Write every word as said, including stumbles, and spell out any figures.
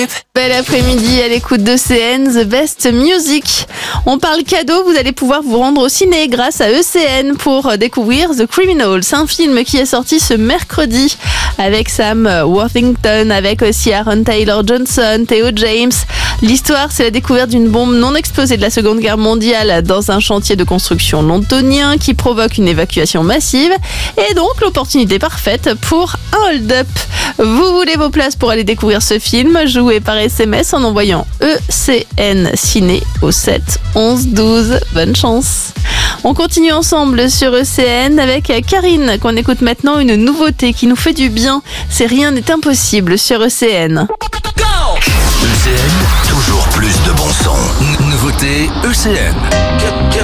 Bel après-midi à l'écoute d'E C N, The Best Music. On parle cadeau, vous allez pouvoir vous rendre au ciné grâce à E C N pour découvrir The Criminal. C'est un film qui est sorti ce mercredi avec Sam Worthington, avec aussi Aaron Taylor-Johnson, Theo James. L'histoire, c'est la découverte d'une bombe non explosée de la Seconde Guerre mondiale dans un chantier de construction londonien qui provoque une évacuation massive et donc l'opportunité parfaite pour un hold-up. Vous voulez vos places pour aller découvrir ce film? Jouez par S M S en envoyant E C N Ciné au sept onze douze. Bonne chance. On continue ensemble sur E C N avec Karine qu'on écoute maintenant, une nouveauté qui nous fait du bien. C'est Rien n'est impossible sur E C N. E C N, toujours plus de bon son. N- nouveauté E C N.